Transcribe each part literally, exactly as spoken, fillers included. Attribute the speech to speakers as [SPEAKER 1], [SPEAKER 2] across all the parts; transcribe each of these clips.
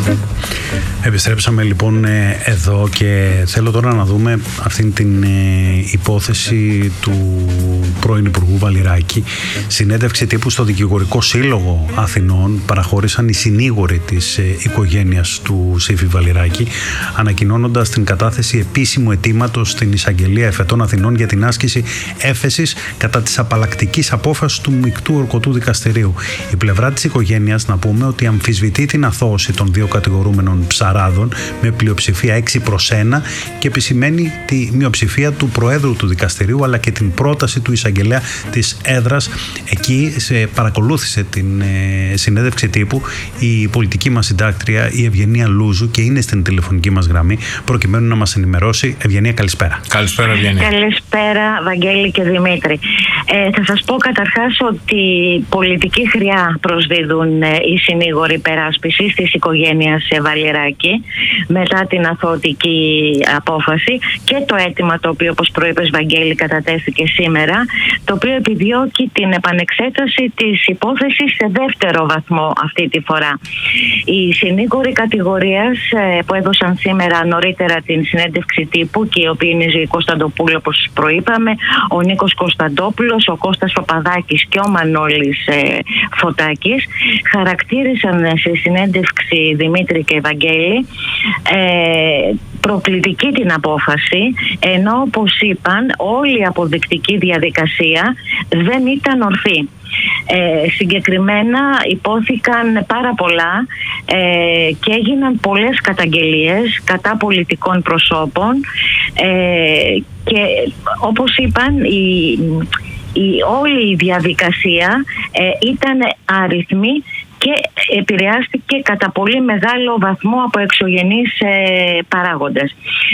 [SPEAKER 1] Επιστρέψαμε λοιπόν εδώ και θέλω τώρα να δούμε αυτήν την υπόθεση του πρώην Υπουργού Βαλιράκη. Συνέντευξη τύπου στο Δικηγορικό Σύλλογο Αθηνών παραχώρησαν οι συνήγοροι της οικογένειας του Σύφη Βαλιράκη, ανακοινώνοντας την κατάθεση επίσημου αιτήματος στην Εισαγγελία Εφετών Αθηνών για την άσκηση έφεσης κατά της απαλλακτικής απόφασης του Μεικτού Ορκωτού Δικαστηρίου. Η πλευρά της οικογένειας, να πούμε, ότι αμφισβητεί την αθώωση των δύο κατηγορούμενων ψαράδων με πλειοψηφία έξι προς ένα και επισημαίνει τη μειοψηφία του Προέδρου του Δικαστηρίου αλλά και την πρόταση του εισαγγελέα της έδρας. Εκεί σε παρακολούθησε την ε, συνέντευξη τύπου η πολιτική μας συντάκτρια, η Ευγενία Λούζου, και είναι στην τηλεφωνική μας γραμμή προκειμένου να μας ενημερώσει. Ευγενία, καλησπέρα.
[SPEAKER 2] Καλησπέρα, Ευγενία.
[SPEAKER 3] Καλησπέρα, Βαγγέλη και Δημήτρη. Ε, θα σας πω καταρχάς ότι πολιτική χρειά προσδίδουν ε, οι συνήγοροι υπεράσπισης της οικογένειας Βαλιράκη μετά την αθωωτική απόφαση και το αίτημα το οποίο, όπως προείπες, Βαγγέλη, κατατέθηκε σήμερα, το οποίο επιδιώκει την επανεξέταση της υπόθεσης σε δεύτερο βαθμό αυτή τη φορά. Οι συνήγοροι κατηγορίας ε, που έδωσαν σήμερα νωρίτερα την συνέντευξη τύπου και οι οποίοι είναι η Ζωή Κωνσταντοπούλου, όπως προείπαμε, ο Νίκος Κωνσταντόπουλος, ο Κώστας Παπαδάκης και ο Μανώλης ε, Φωτάκης, χαρακτήρισαν σε συνέντευξη, Δημήτρη και Ευαγγέλη, ε, προκλητική την απόφαση, ενώ όπως είπαν όλη η αποδεικτική διαδικασία δεν ήταν ορθή. Ε, συγκεκριμένα υπόθηκαν πάρα πολλά ε, και έγιναν πολλές καταγγελίες κατά πολιτικών προσώπων ε, και όπως είπαν η, η, όλη η διαδικασία ε, ήταν αριθμή και επηρεάστηκε κατά πολύ μεγάλο βαθμό από εξωγενείς ε, παράγοντες.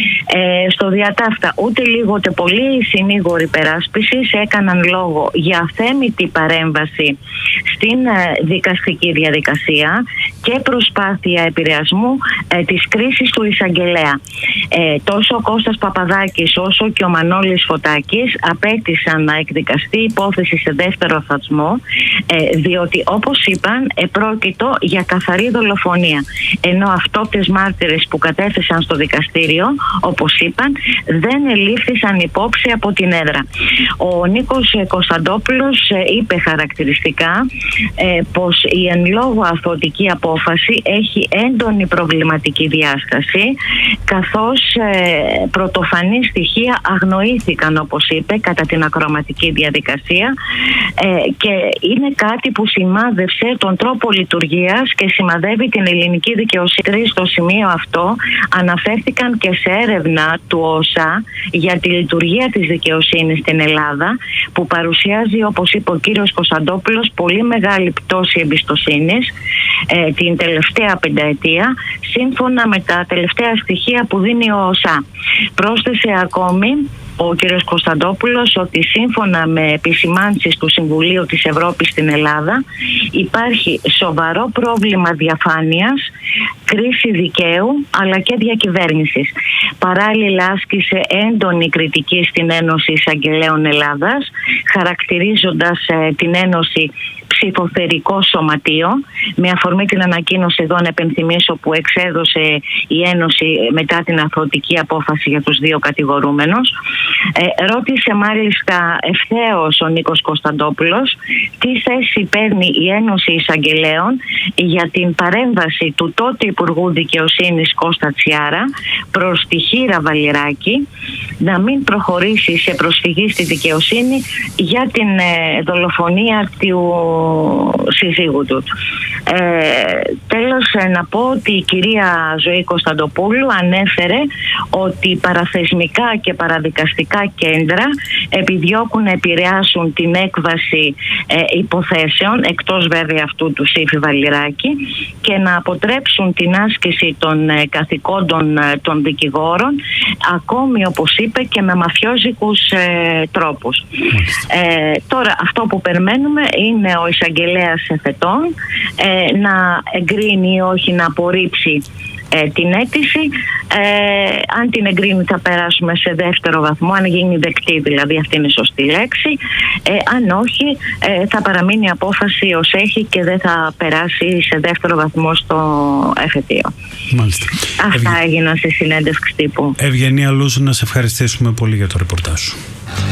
[SPEAKER 3] Ε, στο διατάφτα ούτε λίγο ούτε πολύ οι συνήγοροι υπεράσπισης έκαναν λόγο για αθέμητη παρέμβαση στην ε, δικαστική διαδικασία και προσπάθεια επηρεασμού ε, της κρίσης του εισαγγελέα. Ε, τόσο ο Κώστας Παπαδάκης όσο και ο Μανώλης Φωτάκης απέτησαν να εκδικαστεί η υπόθεση σε δεύτερο βαθμό, ε, διότι όπως είπαν πρόκειτο για καθαρή δολοφονία, ενώ αυτόπτες μάρτυρες που κατέθεσαν στο δικαστήριο, όπως είπαν, δεν ελήφθησαν υπόψη από την έδρα. Ο Νίκος Κωνσταντόπουλος είπε χαρακτηριστικά ε, πως η εν λόγω αθωωτική απόφαση έχει έντονη προβληματική διάσταση, καθώς ε, πρωτοφανή στοιχεία αγνοήθηκαν, όπως είπε, κατά την ακροαματική διαδικασία ε, και είναι κάτι που σημάδευσε τον τρόπο λειτουργίας και σημαδεύει την ελληνική δικαιοσύνη. Στο σημείο αυτό αναφέρθηκαν και σε έρευνα του ΟΣΑ για τη λειτουργία της δικαιοσύνης στην Ελλάδα, που παρουσιάζει, όπως είπε ο κύριος Κωνσταντόπουλος, πολύ μεγάλη πτώση εμπιστοσύνης ε, την τελευταία πενταετία, σύμφωνα με τα τελευταία στοιχεία που δίνει ο ΟΣΑ. Πρόσθεσε ακόμη ο κ. Κωνσταντόπουλος ότι σύμφωνα με επισημάνσεις του Συμβουλίου της Ευρώπης στην Ελλάδα υπάρχει σοβαρό πρόβλημα διαφάνειας, κρίση δικαίου αλλά και διακυβέρνησης. Παράλληλα άσκησε έντονη κριτική στην Ένωση Εισαγγελέων Ελλάδας, χαρακτηρίζοντας ε, την Ένωση ψηφοθερικό σωματείο, με αφορμή την ανακοίνωση εδώ να επενθυμίσω που εξέδωσε η Ένωση μετά την αθωωτική απόφαση για τους δύο κατηγορούμενους. Ε, ρώτησε μάλιστα ευθέως ο Νίκος Κωνσταντόπουλος τι θέση παίρνει η Ένωση Εισαγγελέων για την παρέμβαση του τότε Υπουργού Δικαιοσύνης Κώστα Τσιάρα προς τη Χήρα Βαλιράκη να μην προχωρήσει σε προσφυγή στη δικαιοσύνη για την ε, δολοφονία του συζύγου του. Ε, τέλος, να πω ότι η κυρία Ζωή Κωνσταντοπούλου ανέφερε ότι παραθεσμικά και παραδικαστικά κέντρα επιδιώκουν να επηρεάσουν την έκβαση ε, υποθέσεων, εκτός βέβαια αυτού του Σύφη Βαλιράκη, και να αποτρέψουν την άσκηση των ε, καθηκόντων ε, των δικηγόρων, ακόμη, όπως είπε, και με μαφιόζικους ε, τρόπους. Ε, τώρα αυτό που περιμένουμε είναι ο εισαγγελέας Εφετών ε, να εγκρίνει ή όχι να απορρίψει ε, την αίτηση. Ε, αν την εγκρίνει θα περάσουμε σε δεύτερο βαθμό, αν γίνει δεκτή δηλαδή, αυτή είναι η σωστή λέξη. Ε, αν όχι, ε, θα παραμείνει η απόφαση ως έχει και δεν θα περάσει σε δεύτερο βαθμό στο εφετείο.
[SPEAKER 1] Μάλιστα.
[SPEAKER 3] Αυτά
[SPEAKER 1] Ευγε...
[SPEAKER 3] έγιναν στη συνέντευξη τύπου.
[SPEAKER 1] Ευγενία Λούζου, να σε ευχαριστήσουμε πολύ για το ρεπορτάζ σου.